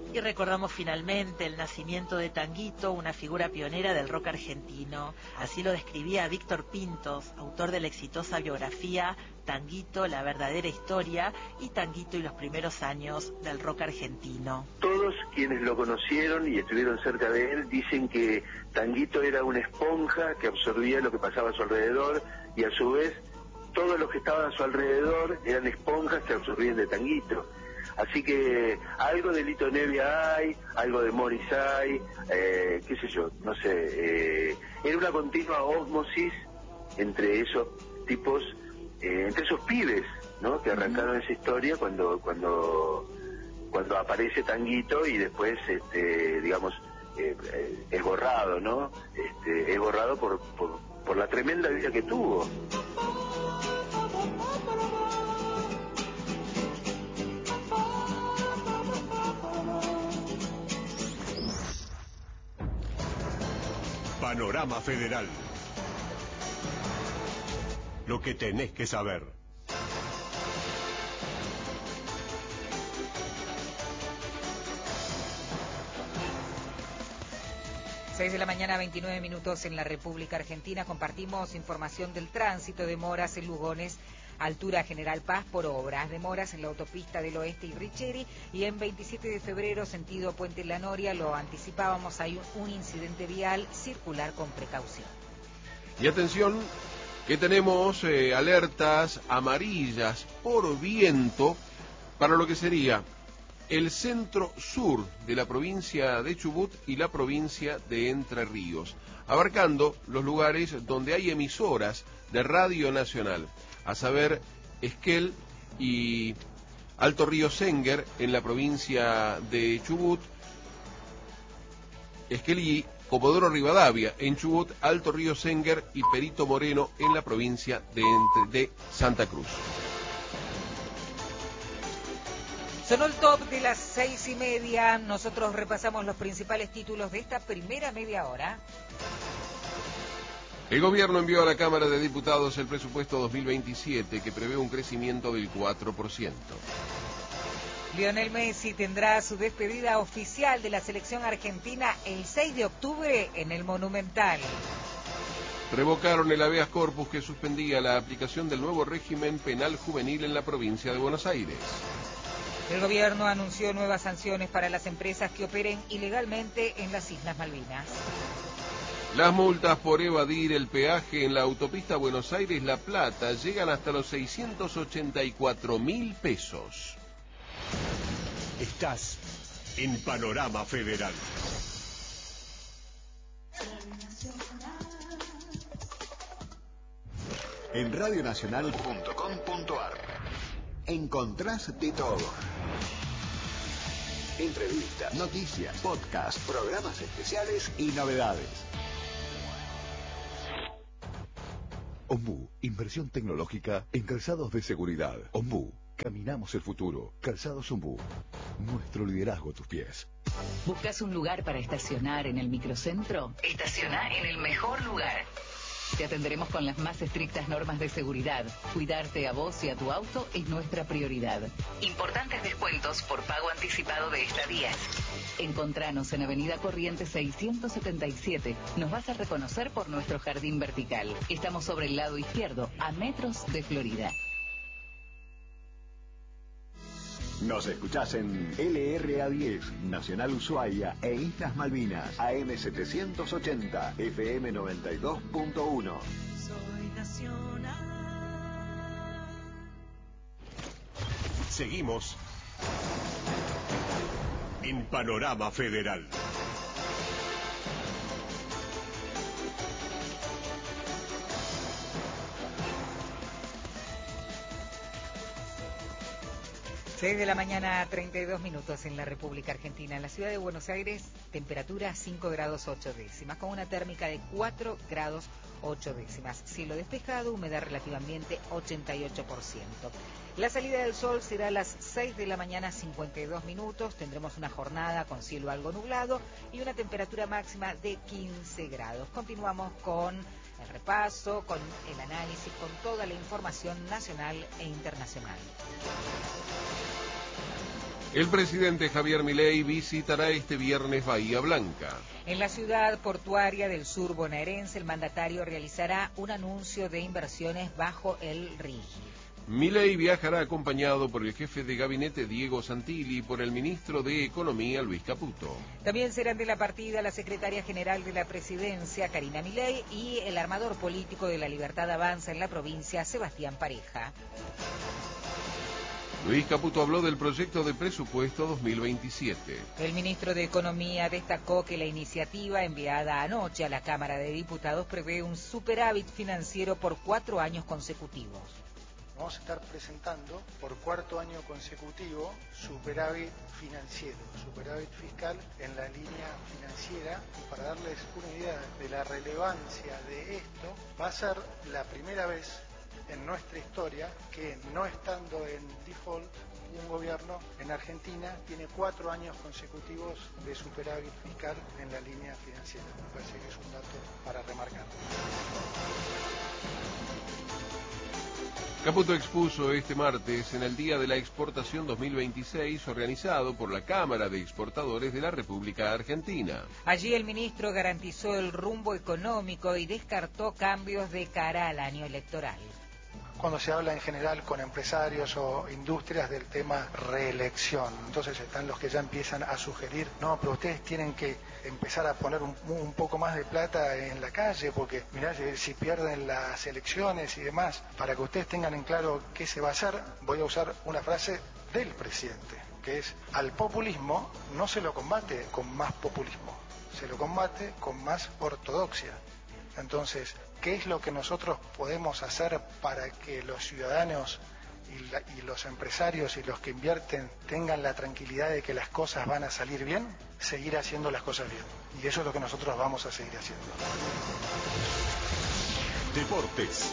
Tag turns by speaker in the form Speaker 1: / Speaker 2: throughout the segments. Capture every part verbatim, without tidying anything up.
Speaker 1: Y recordamos finalmente el nacimiento de Tanguito, una figura pionera del rock argentino. Así lo describía Víctor Pintos, autor de la exitosa biografía Tanguito, la verdadera historia, y Tanguito y los primeros años del rock argentino.
Speaker 2: Todos quienes lo conocieron y estuvieron cerca de él dicen que Tanguito era una esponja que absorbía lo que pasaba a su alrededor, y a su vez todos los que estaban a su alrededor eran esponjas que absorbían de Tanguito. Así que algo de Lito Nevia hay, algo de Morris hay, eh, qué sé yo, no sé, eh, era una continua ósmosis entre esos tipos, eh, entre esos pibes, ¿no? Que arrancaron esa historia cuando cuando cuando aparece Tanguito y después, este, digamos, eh, eh, es borrado, ¿no? Este, es borrado por, por por la tremenda vida que tuvo.
Speaker 3: Panorama Federal. Lo que tenés que saber.
Speaker 4: seis de la mañana, veintinueve minutos en la República Argentina. Compartimos información del tránsito, demoras en Lugones, altura General Paz por obras, demoras en la autopista del Oeste y Richeri, y en veintisiete de febrero, sentido Puente La Noria, lo anticipábamos, hay un, un incidente vial, circular con precaución.
Speaker 5: Y atención, que tenemos eh, alertas amarillas por viento para lo que sería el centro sur de la provincia de Chubut y la provincia de Entre Ríos, abarcando los lugares donde hay emisoras de Radio Nacional, a saber, Esquel y Alto Río Senguer en la provincia de Chubut, Esquel y Comodoro Rivadavia en Chubut, Alto Río Senguer y Perito Moreno en la provincia de, de Santa Cruz.
Speaker 4: Sonó el top de las seis y media. Nosotros repasamos los principales títulos de esta primera media hora.
Speaker 5: El gobierno envió a la Cámara de Diputados el presupuesto dos mil veintisiete, que prevé un crecimiento del cuatro por ciento.
Speaker 4: Lionel Messi tendrá su despedida oficial de la selección argentina el seis de octubre en el Monumental.
Speaker 5: Revocaron el habeas corpus que suspendía la aplicación del nuevo régimen penal juvenil en la provincia de Buenos Aires.
Speaker 4: El gobierno anunció nuevas sanciones para las empresas que operen ilegalmente en las Islas Malvinas.
Speaker 5: Las multas por evadir el peaje en la autopista Buenos Aires-La Plata llegan hasta los seiscientos ochenta y cuatro mil pesos.
Speaker 3: Estás en Panorama Federal. En radionacional punto com punto ar encontrás de todo. Entrevistas, noticias, podcasts, programas especiales y novedades. Ombú, inversión tecnológica en calzados de seguridad. Ombú, caminamos el futuro. Calzados Ombú, nuestro liderazgo a tus pies.
Speaker 6: ¿Buscas un lugar para estacionar en el microcentro? Estaciona en el mejor lugar. Te atenderemos con las más estrictas normas de seguridad. Cuidarte a vos y a tu auto es nuestra prioridad. Importantes descuentos por pago anticipado de estadías. Encontranos en Avenida Corrientes seiscientos setenta y siete. Nos vas a reconocer por nuestro jardín vertical. Estamos sobre el lado izquierdo, a metros de Florida.
Speaker 3: Nos escuchás en L R A diez, Nacional Ushuaia e Islas Malvinas, A M setecientos ochenta, F M noventa y dos punto uno.
Speaker 1: Soy nacional.
Speaker 3: Seguimos en Panorama Federal.
Speaker 4: seis de la mañana, treinta y dos minutos en la República Argentina. En la ciudad de Buenos Aires, temperatura cinco grados ocho décimas, con una térmica de cuatro grados ocho décimas. Cielo despejado, humedad relativamente ochenta y ocho por ciento. La salida del sol será a las seis de la mañana, cincuenta y dos minutos. Tendremos una jornada con cielo algo nublado y una temperatura máxima de quince grados. Continuamos con el repaso, con el análisis, con toda la información nacional e internacional.
Speaker 5: El presidente Javier Milei visitará este viernes Bahía Blanca.
Speaker 4: En la ciudad portuaria del sur bonaerense, el mandatario realizará un anuncio de inversiones bajo el R I G.
Speaker 5: Milei viajará acompañado por el jefe de gabinete Diego Santilli y por el ministro de Economía Luis Caputo.
Speaker 4: También serán de la partida la secretaria general de la presidencia Karina Milei y el armador político de La Libertad Avanza en la provincia Sebastián Pareja.
Speaker 5: Luis Caputo habló del proyecto de presupuesto dos mil veintisiete.
Speaker 4: El ministro de Economía destacó que la iniciativa enviada anoche a la Cámara de Diputados prevé un superávit financiero por cuatro años consecutivos.
Speaker 7: Vamos a estar presentando por cuarto año consecutivo superávit financiero, superávit fiscal en la línea financiera. Y para darles una idea de la relevancia de esto, va a ser la primera vez en nuestra historia que, no estando en default, un gobierno en Argentina tiene cuatro años consecutivos de superávit fiscal en la línea financiera. Me parece que es un dato para remarcar.
Speaker 5: Caputo expuso este martes en el Día de la Exportación dos mil veintiséis, organizado por la Cámara de Exportadores de la República Argentina.
Speaker 4: Allí el ministro garantizó el rumbo económico y descartó cambios de cara al año electoral.
Speaker 7: Cuando se habla en general con empresarios o industrias del tema reelección, entonces están los que ya empiezan a sugerir, no, pero ustedes tienen que empezar a poner un, un poco más de plata en la calle, porque mirá, si pierden las elecciones y demás, para que ustedes tengan en claro qué se va a hacer, voy a usar una frase del presidente, que es: al populismo no se lo combate con más populismo, se lo combate con más ortodoxia. Entonces, ¿qué es lo que nosotros podemos hacer para que los ciudadanos y, la, y los empresarios y los que invierten tengan la tranquilidad de que las cosas van a salir bien? Seguir haciendo las cosas bien. Y eso es lo que nosotros vamos a seguir haciendo.
Speaker 3: Deportes.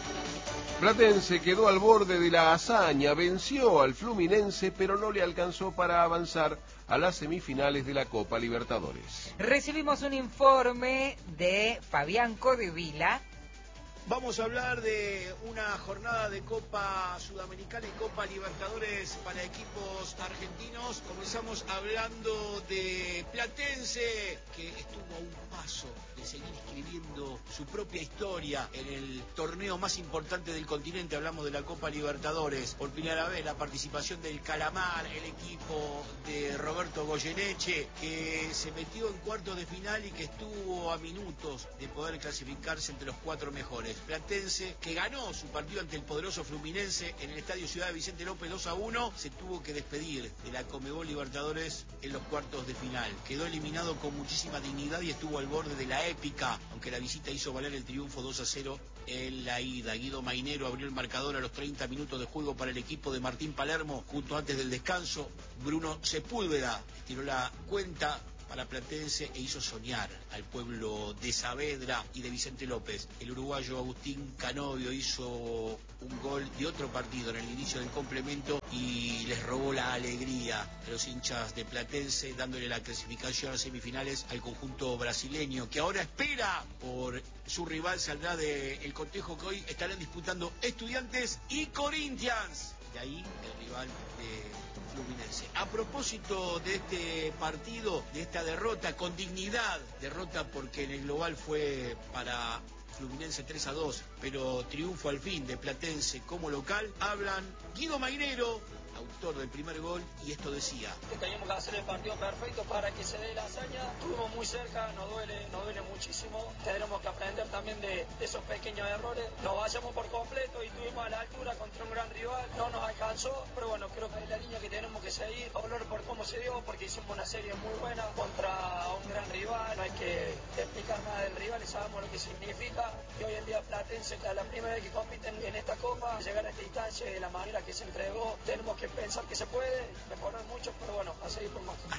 Speaker 5: Platense quedó al borde de la hazaña, venció al Fluminense, pero no le alcanzó para avanzar a las semifinales de la Copa Libertadores.
Speaker 4: Recibimos un informe de Fabián Codevila.
Speaker 8: Vamos a hablar de una jornada de Copa Sudamericana y Copa Libertadores para equipos argentinos. Comenzamos hablando de Platense, que estuvo a un paso de seguir escribiendo su propia historia en el torneo más importante del continente. Hablamos de la Copa Libertadores. Por primera vez la participación del Calamar, el equipo de Roberto Goyeneche, que se metió en cuartos de final y que estuvo a minutos de poder clasificarse entre los cuatro mejores. Platense, que ganó su partido ante el poderoso Fluminense en el Estadio Ciudad de Vicente López dos a uno, se tuvo que despedir de la Conmebol Libertadores en los cuartos de final. Quedó eliminado con muchísima dignidad y estuvo al borde de la épica, aunque la visita hizo valer el triunfo dos a cero en la ida. Guido Mainero abrió el marcador a los treinta minutos de juego para el equipo de Martín Palermo. Justo antes del descanso, Bruno Sepúlveda tiró la cuenta para Platense e hizo soñar al pueblo de Saavedra y de Vicente López. El uruguayo Agustín Canovio hizo un gol de otro partido en el inicio del complemento y les robó la alegría a los hinchas de Platense, dándole la clasificación a semifinales al conjunto brasileño, que ahora espera por su rival. Saldrá del cotejo que hoy estarán disputando Estudiantes y Corinthians. De ahí el rival de Fluminense. A propósito de este partido, de esta derrota con dignidad, derrota porque en el global fue para Fluminense tres a dos, pero triunfo al fin de Platense como local, hablan Guido Mainero, autor del primer gol, y esto decía:
Speaker 9: teníamos que hacer el partido perfecto para que se dé la hazaña. Estuvimos muy cerca, nos duele, nos duele muchísimo. Tendremos que aprender también de, de esos pequeños errores. Nos vayamos por completo y estuvimos a la altura contra un gran rival. No nos alcanzó, pero bueno, creo que es la línea que tenemos que seguir. Hablar por cómo se dio, porque hicimos una serie muy buena contra un gran rival. No hay que explicar nada del rival, sabemos lo que significa. Y hoy en día Platense, que es la primera vez que compiten en esta Copa, llegar a esta instancia de la manera que se entregó, tenemos que pensar que se puede mejorar mucho, pero bueno, a seguir por más.
Speaker 8: Hasta ahí Guido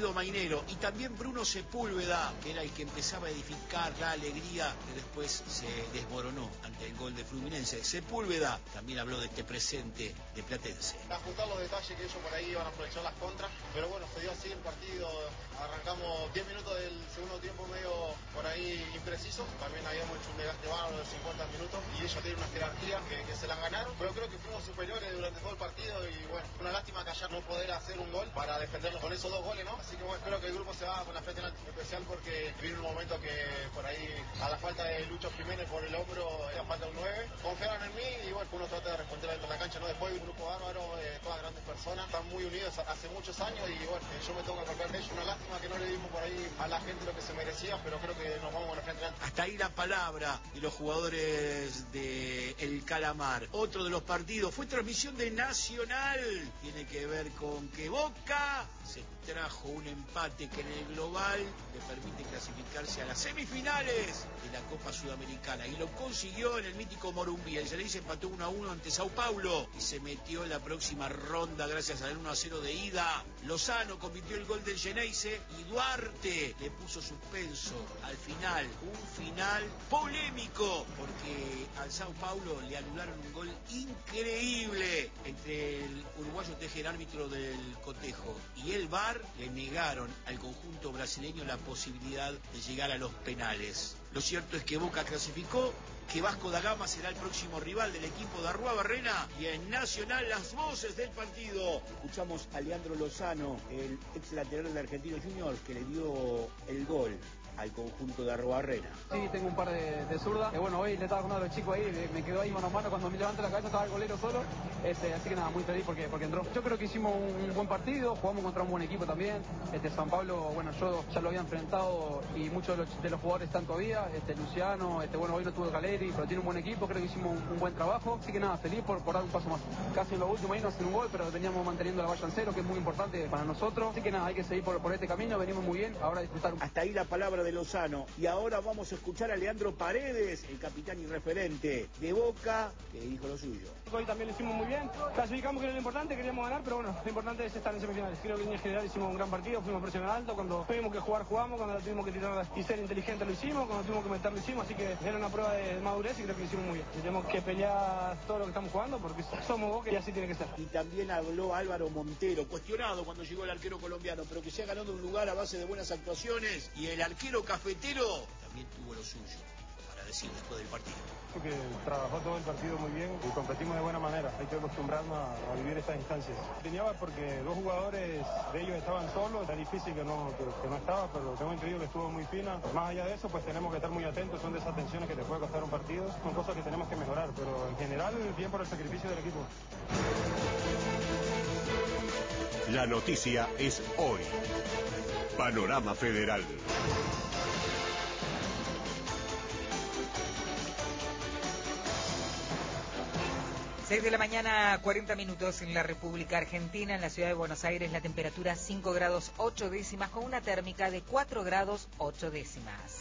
Speaker 8: Guido Mainero y también Bruno Sepúlveda, que era el que empezaba a edificar la alegría que después se desmoronó ante el gol de Fluminense. Sepúlveda también habló de este presente de Platense.
Speaker 10: Ajustar los detalles que ellos por ahí iban a aprovechar las contras, pero bueno, se dio así el partido. Arrancamos diez minutos del segundo tiempo medio por ahí imprecisos. También habíamos hecho un desgaste bárbaro de cincuenta minutos y ellos tienen una jerarquía que, que se la ganaron, pero creo que fuimos superiores durante todo el partido y bueno, una lástima que allá no poder hacer un gol para defendernos con esos dos goles, ¿no? Así que bueno, espero que el grupo se va con la frente en alto, especial porque viene un momento que por ahí a la falta de Lucho Jiménez por el hombro, ya falta un nueve, confiaron en mí y bueno, uno trata de responder dentro de la cancha, ¿no? Después hay un grupo bárbaro, eh, todas grandes personas, están muy unidos hace muchos años y bueno, yo me tengo que acordar de ellos, una lástima que no le dimos por ahí a la gente lo que se merecía, pero creo que nos vamos con la frente en alto.
Speaker 8: Hasta ahí la palabra de los jugadores de El Calamar. Otro de los partidos fue transmisión de Nacional, tiene que ver con que Boca se trajo un empate que en el global le permite clasificarse a las semifinales de la Copa Sudamericana y lo consiguió en el mítico Morumbi. El Xerei se empató uno a uno ante Sao Paulo y se metió en la próxima ronda gracias al uno a cero de ida. Lozano convirtió el gol del Geneise y Duarte le puso suspenso al final, un final polémico porque al Sao Paulo le anularon un gol increíble. Entre el uruguayo Teje, el árbitro del cotejo, y el V A R le negaron al conjunto brasileño la posibilidad de llegar a los penales. Lo cierto es que Boca clasificó, que Vasco da Gama será el próximo rival del equipo de Arruabarrena y en Nacional las voces del partido.
Speaker 11: Escuchamos a Leandro Lozano, el ex lateral de Argentino Juniors, que le dio el gol al conjunto de Arruabarrena.
Speaker 12: Sí, tengo un par de, de zurdas. Eh, bueno, hoy le estaba con uno de los chicos ahí, me quedó ahí mano a mano. Cuando me levanto la cabeza estaba el golero solo. Este, así que nada, muy feliz porque, porque entró. Yo creo que hicimos un, un buen partido, jugamos contra un buen equipo también. Este, San Pablo, bueno, yo ya lo había enfrentado y muchos de los, de los jugadores están todavía. Este, Luciano, este, bueno, hoy no tuvo Caleri, pero tiene un buen equipo. Creo que hicimos un, un buen trabajo. Así que nada, feliz por, por dar un paso más. Casi en lo último ahí no hacen un gol, pero veníamos manteniendo la valla en cero, que es muy importante para nosotros. Así que nada, hay que seguir por, por este camino. Venimos muy bien. Ahora disfrutar.
Speaker 11: Hasta ahí la palabra de Lozano. Y ahora vamos a escuchar a Leandro Paredes, el capitán y referente de Boca, que dijo lo suyo.
Speaker 12: Hoy también lo hicimos muy bien, clasificamos, que era lo importante, queríamos ganar, pero bueno, lo importante es estar en semifinales. Creo que en general hicimos un gran partido, fuimos presión alto, cuando tuvimos que jugar jugamos, cuando tuvimos que tirar y ser inteligentes lo hicimos, cuando tuvimos que meter lo hicimos, así que era una prueba de madurez y creo que lo hicimos muy bien. Tenemos que pelear todo lo que estamos jugando porque somos Boca y así tiene que ser.
Speaker 11: Y también habló Álvaro Montero, cuestionado cuando llegó el arquero colombiano, pero que se ha ganado un lugar a base de buenas actuaciones,
Speaker 8: y el arquero cafetero también tuvo lo suyo para decir después del partido.
Speaker 13: Que trabajó todo el partido muy bien y competimos de buena manera. Hay que acostumbrarnos a, a vivir estas instancias. Tenía porque dos jugadores de ellos estaban solos, era difícil que no, que, que no estaba, pero tengo entendido que estuvo muy fina. Más allá de eso, pues tenemos que estar muy atentos, son de esas tensiones que te puede costar un partido, son cosas que tenemos que mejorar, pero en general bien por el sacrificio del equipo.
Speaker 3: La noticia es hoy. Panorama Federal.
Speaker 4: seis de la mañana, cuarenta minutos en la República Argentina. En la ciudad de Buenos Aires la temperatura cinco grados ocho décimas con una térmica de cuatro grados ocho décimas.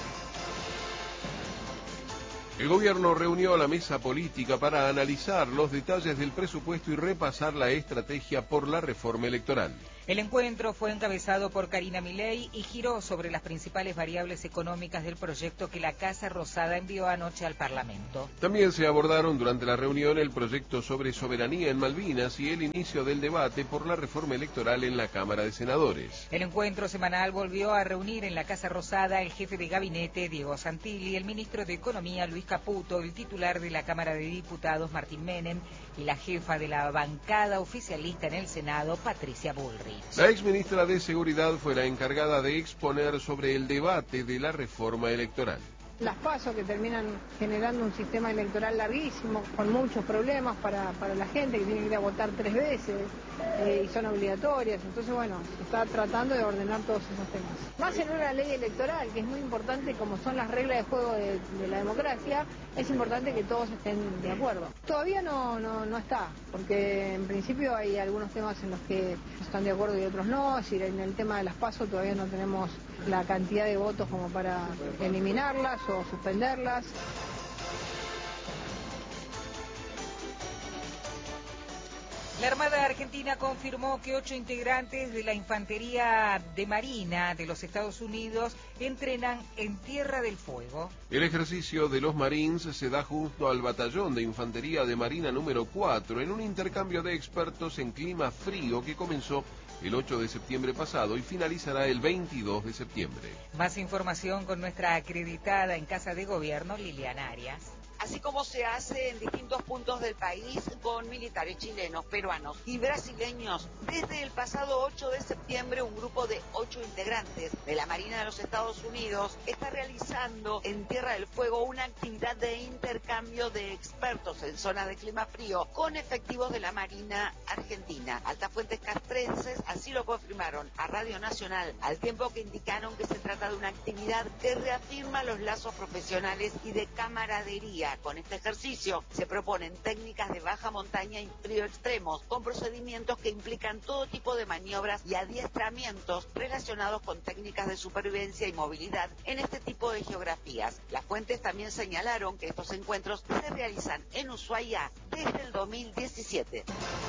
Speaker 5: El gobierno reunió a la mesa política para analizar los detalles del presupuesto y repasar la estrategia por la reforma electoral.
Speaker 4: El encuentro fue encabezado por Karina Milei y giró sobre las principales variables económicas del proyecto que la Casa Rosada envió anoche al Parlamento.
Speaker 5: También se abordaron durante la reunión el proyecto sobre soberanía en Malvinas y el inicio del debate por la reforma electoral en la Cámara de Senadores.
Speaker 4: El encuentro semanal volvió a reunir en la Casa Rosada el jefe de gabinete, Diego Santilli, el ministro de Economía, Luis Caputo, el titular de la Cámara de Diputados, Martín Menem, y la jefa de la bancada oficialista en el Senado, Patricia Bullrich.
Speaker 5: La exministra de Seguridad fue la encargada de exponer sobre el debate de la reforma electoral.
Speaker 14: Las PASO que terminan generando un sistema electoral larguísimo, con muchos problemas para, para la gente que tiene que ir a votar tres veces eh, y son obligatorias. Entonces, bueno, se está tratando de ordenar todos esos temas. Más en una ley electoral, que es muy importante, como son las reglas de juego de, de la democracia, es importante que todos estén de acuerdo. Todavía no, no, no está, porque en principio hay algunos temas en los que están de acuerdo y otros no. Es decir, en el tema de las PASO todavía no tenemos la cantidad de votos como para eliminarlas o suspenderlas.
Speaker 4: La Armada Argentina confirmó que ocho integrantes de la Infantería de Marina de los Estados Unidos entrenan en Tierra del Fuego.
Speaker 5: El ejercicio de los Marines se da junto al Batallón de Infantería de Marina número cuatro en un intercambio de expertos en clima frío que comenzó el ocho de septiembre pasado y finalizará el veintidós de septiembre.
Speaker 4: Más información con nuestra acreditada en Casa de Gobierno, Liliana Arias.
Speaker 15: Así como se hace en distintos puntos del país con militares chilenos, peruanos y brasileños. Desde el pasado ocho de septiembre, un grupo de ocho integrantes de la Marina de los Estados Unidos está realizando en Tierra del Fuego una actividad de intercambio de expertos en zona de clima frío con efectivos de la Marina Argentina. Altafuentes castrenses así lo confirmaron a Radio Nacional, al tiempo que indicaron que se trata de una actividad que reafirma los lazos profesionales y de camaradería. Con este ejercicio se proponen técnicas de baja montaña y frío extremos, con procedimientos que implican todo tipo de maniobras y adiestramientos relacionados con técnicas de supervivencia y movilidad en este tipo de geografías. Las fuentes también señalaron que estos encuentros se realizan en Ushuaia desde el dos mil diecisiete.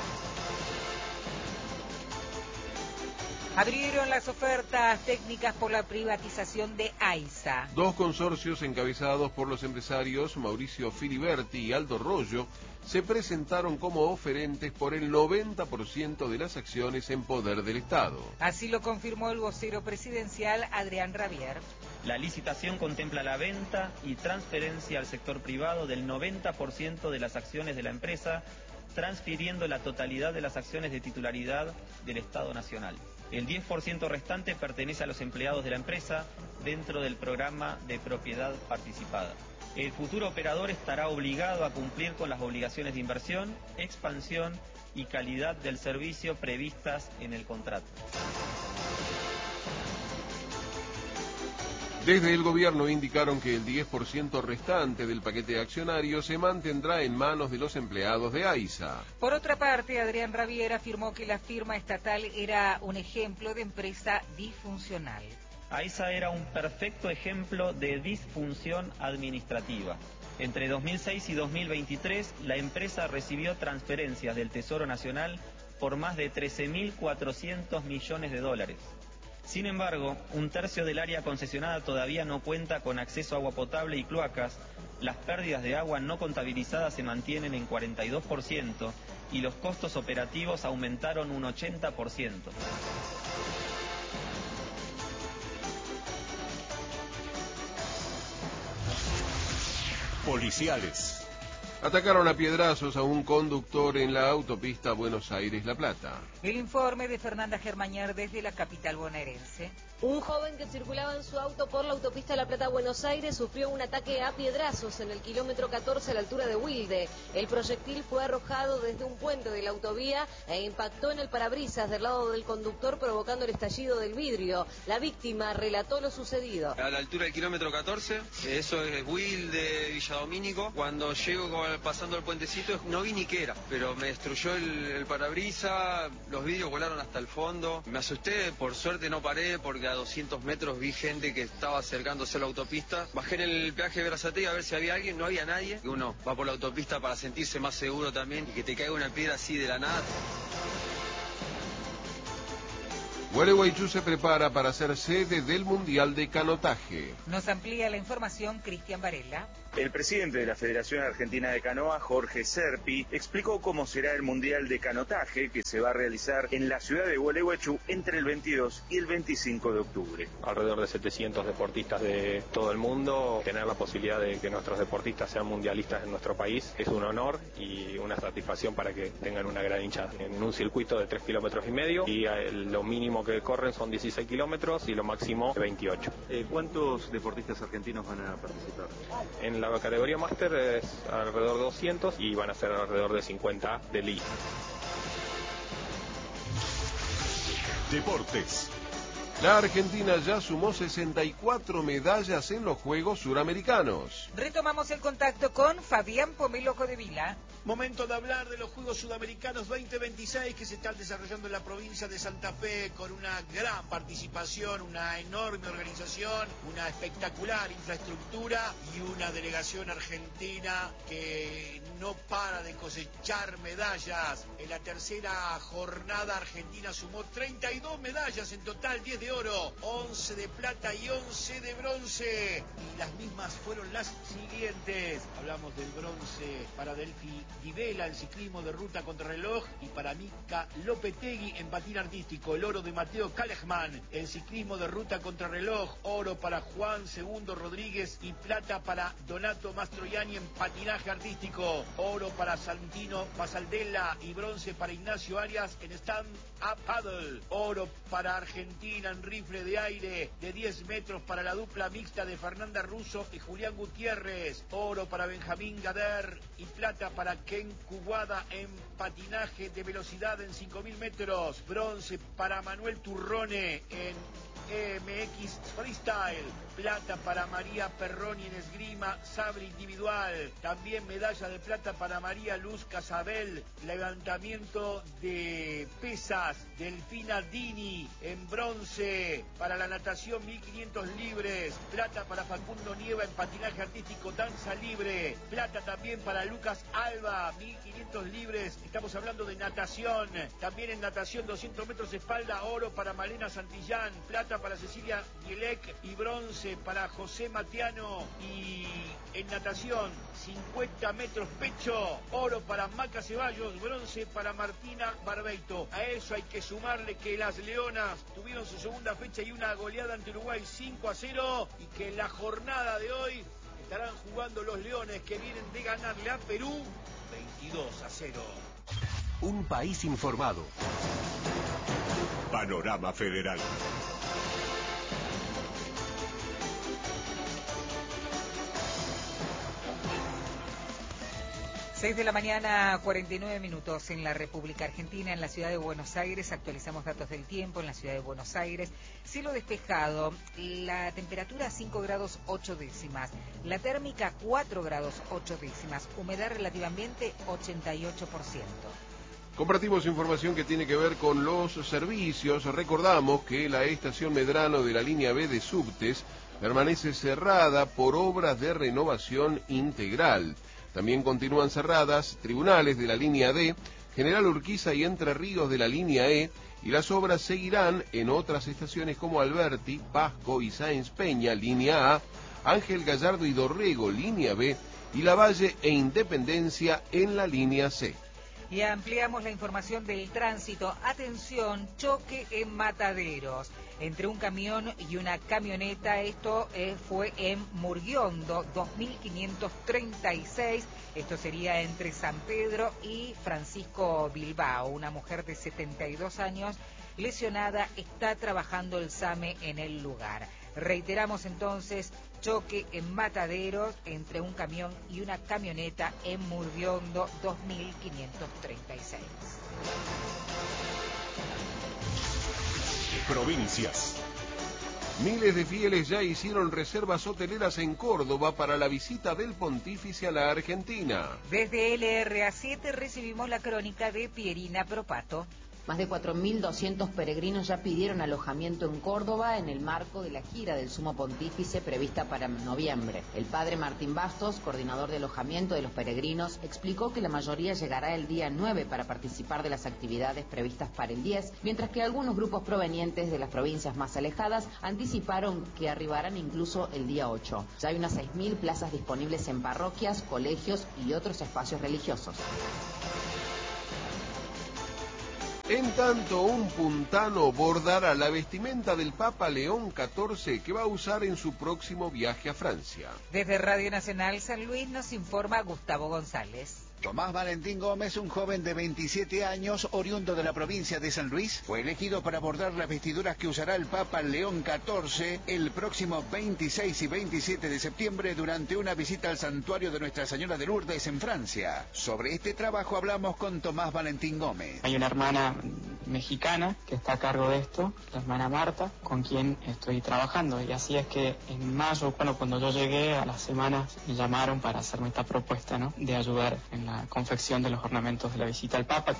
Speaker 4: Abrieron las ofertas técnicas por la privatización de AISA.
Speaker 5: Dos consorcios encabezados por los empresarios Mauricio Filiberti y Aldo Rollo se presentaron como oferentes por el noventa por ciento de las acciones en poder del Estado.
Speaker 4: Así lo confirmó el vocero presidencial Adrián Rabier.
Speaker 16: La licitación contempla la venta y transferencia al sector privado del noventa por ciento de las acciones de la empresa, transfiriendo la totalidad de las acciones de titularidad del Estado Nacional. El diez por ciento restante pertenece a los empleados de la empresa dentro del programa de propiedad participada. El futuro operador estará obligado a cumplir con las obligaciones de inversión, expansión y calidad del servicio previstas en el contrato.
Speaker 5: Desde el gobierno indicaron que el diez por ciento restante del paquete accionario se mantendrá en manos de los empleados de AISA.
Speaker 4: Por otra parte, Adrián Rabier afirmó que la firma estatal era un ejemplo de empresa disfuncional.
Speaker 16: AISA era un perfecto ejemplo de disfunción administrativa. Entre dos mil seis y dos mil veintitrés, la empresa recibió transferencias del Tesoro Nacional por más de trece mil cuatrocientos millones de dólares. Sin embargo, un tercio del área concesionada todavía no cuenta con acceso a agua potable y cloacas, las pérdidas de agua no contabilizadas se mantienen en cuarenta y dos por ciento y los costos operativos aumentaron un ochenta por ciento.
Speaker 3: Policiales.
Speaker 5: Atacaron a piedrazos a un conductor en la autopista Buenos Aires-La Plata.
Speaker 4: El informe de Fernanda Germañar desde la capital bonaerense.
Speaker 17: Un joven que circulaba en su auto por la autopista La Plata-Buenos Aires sufrió un ataque a piedrazos en el kilómetro catorce a la altura de Wilde. El proyectil fue arrojado desde un puente de la autovía e impactó en el parabrisas del lado del conductor, provocando el estallido del vidrio. La víctima relató lo sucedido.
Speaker 18: A la altura del kilómetro catorce, eso es Wilde, Villa Domínico. Cuando llego pasando el puentecito no vi ni qué era, pero me destruyó el, el parabrisas, los vidrios volaron hasta el fondo. Me asusté, por suerte no paré porque a doscientos metros vi gente que estaba acercándose a la autopista. Bajé en el peaje de Berazategui a ver si había alguien, no había nadie. Uno va por la autopista para sentirse más seguro también y que te caiga una piedra así de la nada.
Speaker 5: Gualeguaychú se prepara para ser sede del Mundial de Canotaje.
Speaker 4: Nos amplía la información Cristian Varela.
Speaker 19: El presidente de la Federación Argentina de Canoa, Jorge Serpi, explicó cómo será el Mundial de Canotaje que se va a realizar en la ciudad de Gualeguaychú entre el veintidós y el veinticinco de octubre.
Speaker 20: Alrededor de setecientos deportistas de todo el mundo. Tener la posibilidad de que nuestros deportistas sean mundialistas en nuestro país es un honor y una satisfacción para que tengan una gran hinchada. En un circuito de tres kilómetros y medio y lo mínimo que corren son dieciséis kilómetros y lo máximo veintiocho.
Speaker 21: Eh, ¿Cuántos deportistas argentinos van a participar?
Speaker 20: En la categoría máster es alrededor de doscientos y van a ser alrededor de cincuenta de liga.
Speaker 3: Deportes.
Speaker 5: La Argentina ya sumó sesenta y cuatro medallas en los Juegos Suramericanos.
Speaker 4: Retomamos el contacto con Fabián Pomelo Codevila.
Speaker 8: Momento de hablar de los Juegos Sudamericanos veinte veintiséis que se están desarrollando en la provincia de Santa Fe con una gran participación, una enorme organización, una espectacular infraestructura y una delegación argentina que no para de cosechar medallas. En la tercera jornada Argentina sumó treinta y dos medallas en total, diez de oro, once de plata y once de bronce. Y las mismas fueron las siguientes. Hablamos del bronce para Delphi Di Vela en ciclismo de ruta contrarreloj y para Mica Lopetegui en patín artístico. El oro de Mateo Kalejman en ciclismo de ruta contrarreloj, oro para Juan Segundo Rodríguez y plata para Donato Mastroianni en patinaje artístico. Oro para Santino Basaldella y bronce para Ignacio Arias en stand-up paddle. Oro para Argentina en rifle de aire de diez metros para la dupla mixta de Fernanda Russo y Julián Gutiérrez. Oro para Benjamín Gader y plata para Ken Kuwada en patinaje de velocidad en cinco mil metros. Bronce para Manuel Turrone en M X Freestyle. Plata para María Perroni en esgrima sabre individual. También medalla de plata para María Luz Casabel. Levantamiento de pesas. Delfina Dini en bronce. Para la natación mil quinientos libres. Plata para Facundo Nieva en patinaje artístico danza libre. Plata también para Lucas Alba, mil quinientos libres. Estamos hablando de natación. También en natación doscientos metros espalda, oro para Malena Santillán. Plata para Cecilia Mielec y bronce para José Matiano. Y en natación cincuenta metros pecho, oro para Maca Ceballos, bronce para Martina Barbeito. A eso hay que sumarle que las Leonas tuvieron su segunda fecha y una goleada ante Uruguay cinco a cero y que en la jornada de hoy estarán jugando los Leones que vienen de ganarle a Perú veintidós a cero.
Speaker 3: Un país informado. Panorama Federal.
Speaker 4: seis de la mañana, cuarenta y nueve minutos en la República Argentina, en la ciudad de Buenos Aires. Actualizamos datos del tiempo en la ciudad de Buenos Aires. Cielo despejado, la temperatura cinco grados ocho décimas, la térmica cuatro grados ocho décimas, humedad relativa ambiente ochenta y ocho por ciento.
Speaker 5: Compartimos información que tiene que ver con los servicios. Recordamos que la estación Medrano de la línea B de subtes permanece cerrada por obras de renovación integral. También continúan cerradas tribunales de la línea D, General Urquiza y Entre Ríos de la línea E, y las obras seguirán en otras estaciones como Alberti, Pasco y Sáenz Peña, línea A, Ángel Gallardo y Dorrego, línea B, y Lavalle e Independencia en la línea C.
Speaker 4: Y ampliamos la información del tránsito. Atención, choque en Mataderos entre un camión y una camioneta. Esto eh, fue en Murguiondo, dos mil quinientos treinta y seis. Esto sería entre San Pedro y Francisco Bilbao. Una mujer de setenta y dos años lesionada, está trabajando el SAME en el lugar. Reiteramos entonces, choque en Mataderos entre un camión y una camioneta en Murguiondo, dos mil quinientos treinta y seis.
Speaker 3: Provincias.
Speaker 5: Miles de fieles ya hicieron reservas hoteleras en Córdoba para la visita del pontífice a la Argentina.
Speaker 4: Desde L R A siete recibimos la crónica de Pierina Propato.
Speaker 2: Más de cuatro mil doscientos peregrinos ya pidieron alojamiento en Córdoba en el marco de la gira del Sumo Pontífice prevista para noviembre. El padre Martín Bastos, coordinador de alojamiento de los peregrinos, explicó que la mayoría llegará el día nueve para participar de las actividades previstas para el diez, mientras que algunos grupos provenientes de las provincias más alejadas anticiparon que arribarán incluso el día ocho. Ya hay unas seis mil plazas disponibles en parroquias, colegios y otros espacios religiosos.
Speaker 5: En tanto, un puntano bordará la vestimenta del Papa León catorce que va a usar en su próximo viaje a Francia.
Speaker 4: Desde Radio Nacional San Luis nos informa Gustavo González.
Speaker 11: Tomás Valentín Gómez, un joven de veintisiete años, oriundo de la provincia de San Luis, fue elegido para bordar las vestiduras que usará el Papa León catorce el próximo veintiséis y veintisiete de septiembre durante una visita al santuario de Nuestra Señora de Lourdes en Francia. Sobre este trabajo hablamos con Tomás Valentín Gómez.
Speaker 22: Hay una hermana
Speaker 6: mexicana que está a cargo de esto, la hermana Marta, con quien estoy trabajando. Y así es que en mayo, bueno, cuando yo llegué, a las semanas me llamaron para hacerme esta propuesta, ¿no?, de ayudar en la confección de los ornamentos de la visita al Papa.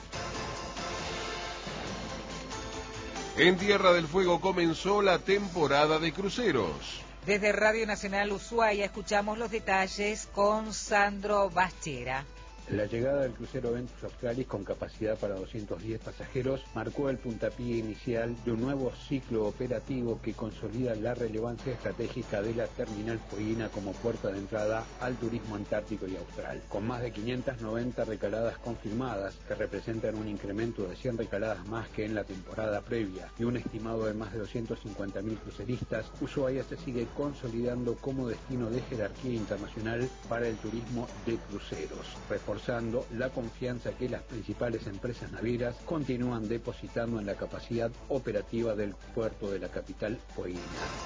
Speaker 5: En Tierra del Fuego comenzó la temporada de cruceros.
Speaker 4: Desde Radio Nacional Ushuaia escuchamos los detalles con Sandro Bachera.
Speaker 22: La llegada del crucero Ventus Australis, con capacidad para doscientos diez pasajeros, marcó el puntapié inicial de un nuevo ciclo operativo que consolida la relevancia estratégica de la terminal fueguina como puerta de entrada al turismo antártico y austral. Con más de quinientas noventa recaladas confirmadas, que representan un incremento de cien recaladas más que en la temporada previa, y un estimado de más de doscientos cincuenta mil cruceristas, Ushuaia se sigue consolidando como destino de jerarquía internacional para el turismo de cruceros, reforzando la confianza que las principales empresas navieras continúan depositando en la capacidad operativa del puerto de la capital fueguina.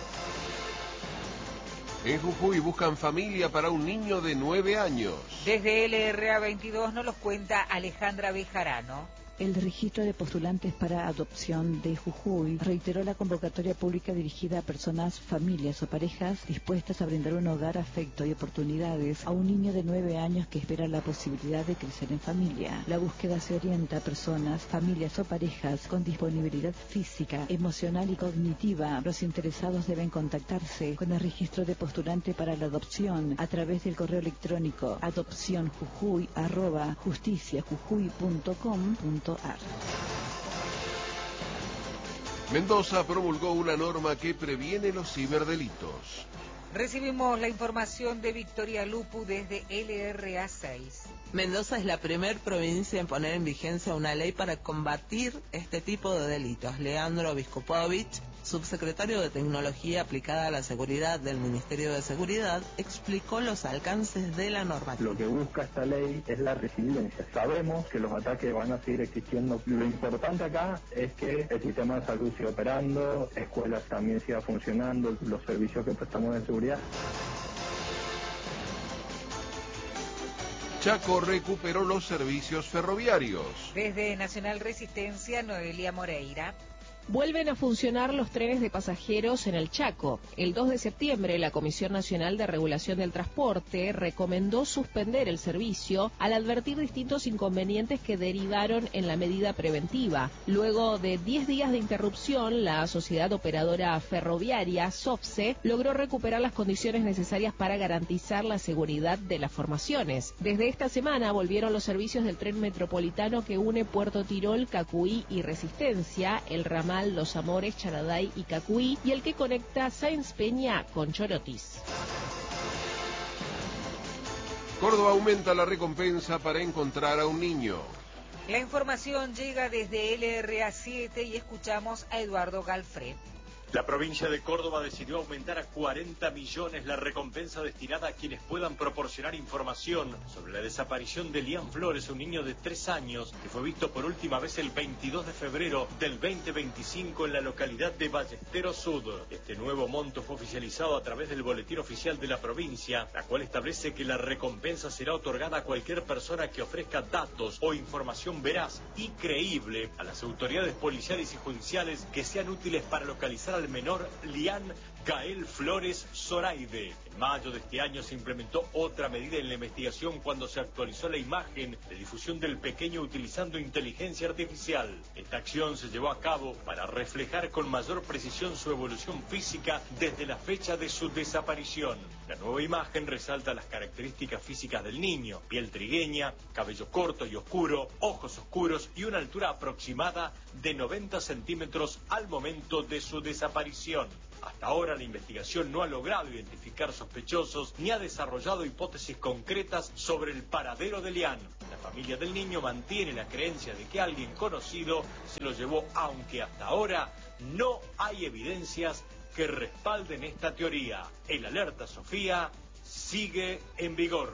Speaker 5: En Jujuy buscan familia para un niño de nueve años.
Speaker 4: Desde L R A veintidós nos los cuenta Alejandra Bejarano.
Speaker 23: El registro de postulantes para adopción de Jujuy reiteró la convocatoria pública dirigida a personas, familias o parejas dispuestas a brindar un hogar, afecto y oportunidades a un niño de nueve años que espera la posibilidad de crecer en familia. La búsqueda se orienta a personas, familias o parejas con disponibilidad física, emocional y cognitiva. Los interesados deben contactarse con el registro de postulante para la adopción a través del correo electrónico adopcionjujuy arroba justiciajujuy punto com punto ar.
Speaker 5: Mendoza promulgó una norma que previene los ciberdelitos.
Speaker 4: Recibimos la información de Victoria Lupu desde L R A seis.
Speaker 24: Mendoza es la primer provincia en poner en vigencia una ley para combatir este tipo de delitos. Leandro Viskupovich, subsecretario de Tecnología Aplicada a la Seguridad del Ministerio de Seguridad, explicó los alcances de la normativa.
Speaker 25: Lo que busca esta ley es la resiliencia. Sabemos que los ataques van a seguir existiendo. Lo importante acá es que el sistema de salud siga operando, escuelas también siga funcionando, los servicios que prestamos de seguridad.
Speaker 5: Chaco recuperó los servicios ferroviarios.
Speaker 4: Desde Nacional Resistencia, Noelia Moreira.
Speaker 26: Vuelven a funcionar los trenes de pasajeros en el Chaco. El dos de septiembre, la Comisión Nacional de Regulación del Transporte recomendó suspender el servicio al advertir distintos inconvenientes que derivaron en la medida preventiva. Luego de diez días de interrupción, la Sociedad Operadora Ferroviaria, SOFSE, logró recuperar las condiciones necesarias para garantizar la seguridad de las formaciones. Desde esta semana volvieron los servicios del tren metropolitano que une Puerto Tirol, Cacuí y Resistencia, el ramal Los Amores, Charaday y Cacuí, y el que conecta Sáenz Peña con Chorotis.
Speaker 5: Córdoba aumenta la recompensa para encontrar a un niño.
Speaker 4: La información llega desde L R A siete y escuchamos a Eduardo Galfred.
Speaker 27: La provincia de Córdoba decidió aumentar a cuarenta millones la recompensa destinada a quienes puedan proporcionar información sobre la desaparición de Lian Flores, un niño de tres años que fue visto por última vez el veintidós de febrero del veinte veinticinco en la localidad de Ballesteros Sud. Este nuevo monto fue oficializado a través del boletín oficial de la provincia, la cual establece que la recompensa será otorgada a cualquier persona que ofrezca datos o información veraz y creíble a las autoridades policiales y judiciales que sean útiles para localizar al menor Lian Gael Flores Zoraide. En mayo de este año se implementó otra medida en la investigación cuando se actualizó la imagen de difusión del pequeño utilizando inteligencia artificial. Esta acción se llevó a cabo para reflejar con mayor precisión su evolución física desde la fecha de su desaparición. La nueva imagen resalta las características físicas del niño: piel trigueña, cabello corto y oscuro, ojos oscuros y una altura aproximada de noventa centímetros al momento de su desaparición. Hasta ahora la investigación no ha logrado identificar sospechosos ni ha desarrollado hipótesis concretas sobre el paradero de Lian. La familia del niño mantiene la creencia de que alguien conocido se lo llevó, aunque hasta ahora no hay evidencias que respalden esta teoría. El Alerta Sofía sigue en vigor.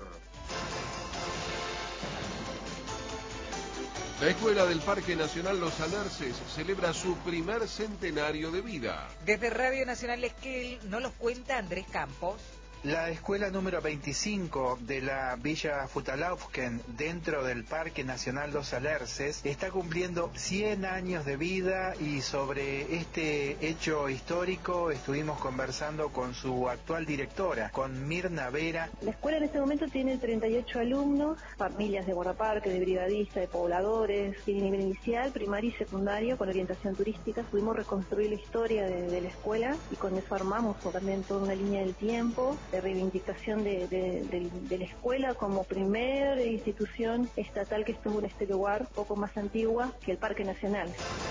Speaker 5: La Escuela del Parque Nacional Los Alerces celebra su primer centenario de vida.
Speaker 4: Desde Radio Nacional Esquel nos los cuenta Andrés Campos.
Speaker 1: La escuela número veinticinco de la Villa Futalaufken, dentro del Parque Nacional Los Alerces, está cumpliendo cien años de vida, y sobre este hecho histórico estuvimos conversando con su actual directora, con Mirna Vera.
Speaker 7: La escuela en este momento tiene treinta y ocho alumnos, familias de guardaparque, de brigadistas, de pobladores, tiene nivel inicial, primario y secundario, con orientación turística. Pudimos reconstruir la historia de, de la escuela, y con eso armamos también toda una línea del tiempo de reivindicación de, de, de, de la escuela como primera institución estatal que estuvo en este lugar, poco más antigua que el Parque Nacional.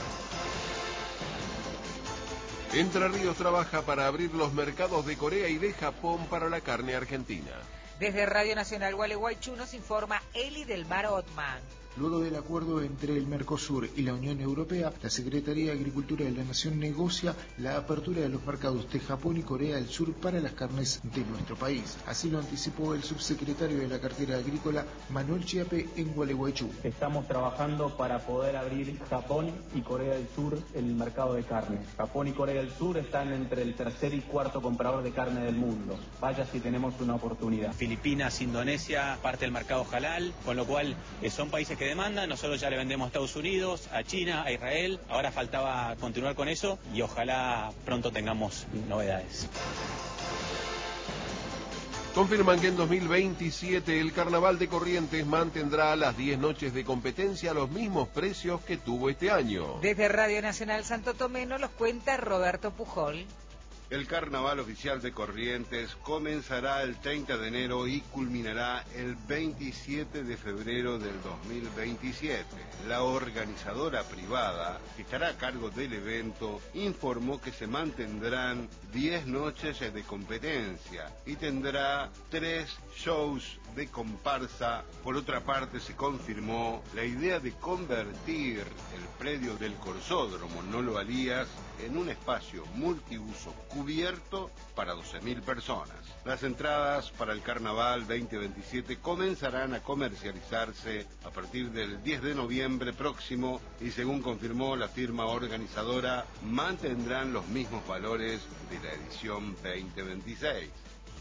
Speaker 5: Entre Ríos trabaja para abrir los mercados de Corea y de Japón para la carne argentina.
Speaker 4: Desde Radio Nacional Gualeguaychú nos informa Eli del Mar Otman.
Speaker 9: Luego del acuerdo entre el Mercosur y la Unión Europea, la Secretaría de Agricultura de la Nación negocia la apertura de los mercados de Japón y Corea del Sur para las carnes de nuestro país. Así lo anticipó el subsecretario de la cartera agrícola, Manuel Chiape, en Gualeguaychú.
Speaker 10: Estamos trabajando para poder abrir Japón y Corea del Sur el mercado de carne. Japón y Corea del Sur están entre el tercer y cuarto comprador de carne del mundo. Vaya si tenemos una oportunidad.
Speaker 12: Filipinas, Indonesia, parte del mercado halal, con lo cual eh, son países que demanda, nosotros ya le vendemos a Estados Unidos, a China, a Israel, ahora faltaba continuar con eso y ojalá pronto tengamos novedades.
Speaker 5: Confirman que en dos mil veintisiete el Carnaval de Corrientes mantendrá las diez noches de competencia a los mismos precios que tuvo este año.
Speaker 4: Desde Radio Nacional Santo Tomé nos los cuenta Roberto Pujol.
Speaker 13: El Carnaval Oficial de Corrientes comenzará el treinta de enero y culminará el veintisiete de febrero del dos mil veintisiete. La organizadora privada, que estará a cargo del evento, informó que se mantendrán diez noches de competencia y tendrá tres shows de comparsa. Por otra parte, se confirmó la idea de convertir el predio del Corsódromo Nolo Alías en un espacio multiuso cubierto para doce mil personas. Las entradas para el Carnaval veinte veintisiete comenzarán a comercializarse a partir del diez de noviembre próximo y, según confirmó la firma organizadora, mantendrán los mismos valores de la edición veinte veintiséis.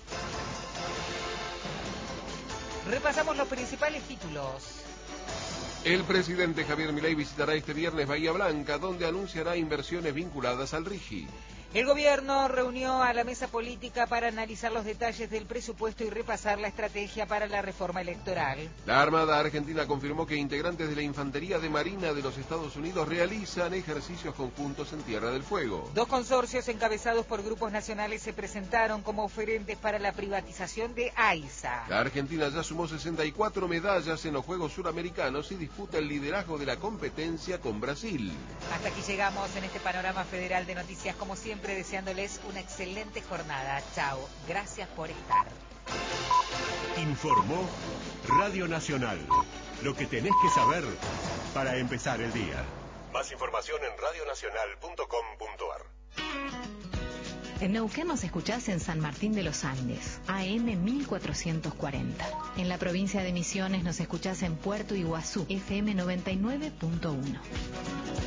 Speaker 4: Repasamos los principales títulos.
Speaker 5: El presidente Javier Milei visitará este viernes Bahía Blanca, donde anunciará inversiones vinculadas al RIGI.
Speaker 4: El gobierno reunió a la mesa política para analizar los detalles del presupuesto y repasar la estrategia para la reforma electoral.
Speaker 5: La Armada Argentina confirmó que integrantes de la Infantería de Marina de los Estados Unidos realizan ejercicios conjuntos en Tierra del Fuego.
Speaker 4: Dos consorcios encabezados por grupos nacionales se presentaron como oferentes para la privatización de AISA.
Speaker 5: La Argentina ya sumó sesenta y cuatro medallas en los Juegos Suramericanos y disputa el liderazgo de la competencia con Brasil.
Speaker 4: Hasta aquí llegamos en este panorama federal de noticias, como siempre, deseándoles una excelente jornada. Chao, gracias por estar.
Speaker 14: Informó Radio Nacional. Lo que tenés que saber para empezar el día. Más información en radio nacional punto com punto a r.
Speaker 28: En Neuquén nos escuchás en San Martín de los Andes, A M mil cuatrocientos cuarenta. En la provincia de Misiones nos escuchás en Puerto Iguazú, F M noventa y nueve punto uno.